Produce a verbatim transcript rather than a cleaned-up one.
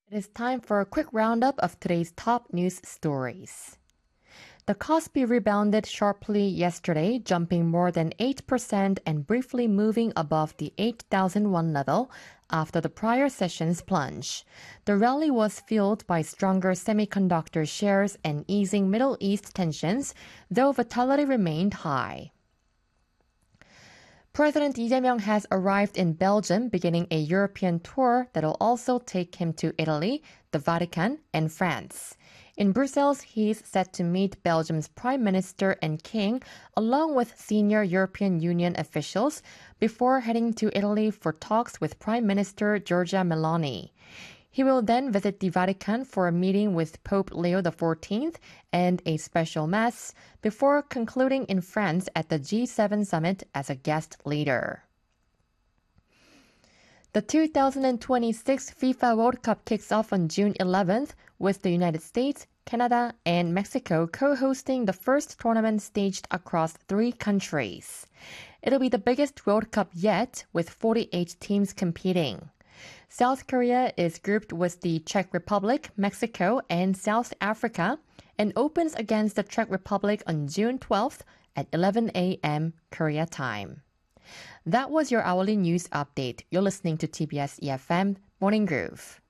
It is time for a quick roundup of today's top news stories. The Kospi rebounded sharply yesterday, jumping more than eight percent and briefly moving above the eight thousand one level after the prior session's plunge. The rally was fueled by stronger semiconductor shares and easing Middle East tensions, though volatility remained high. President Lee Jae-myung has arrived in Belgium, beginning a European tour that will also take him to Italy, the Vatican, and France. In Brussels, he's set to meet Belgium's Prime Minister and King, along with senior European Union officials, before heading to Italy for talks with Prime Minister Giorgia Meloni. He will then visit the Vatican for a meeting with Pope Leo the fourteenth and a special mass, before concluding in France at the G seven summit as a guest leader. The two thousand twenty-six FIFA World Cup kicks off on June eleventh, with the United States, Canada, and Mexico co-hosting the first tournament staged across three countries. It'll be the biggest World Cup yet, with forty-eight teams competing. South Korea is grouped with the Czech Republic, Mexico, and South Africa, and opens against the Czech Republic on June twelfth at eleven a.m. Korea time. That was your hourly news update. You're listening to T B S E F M Morning Groove.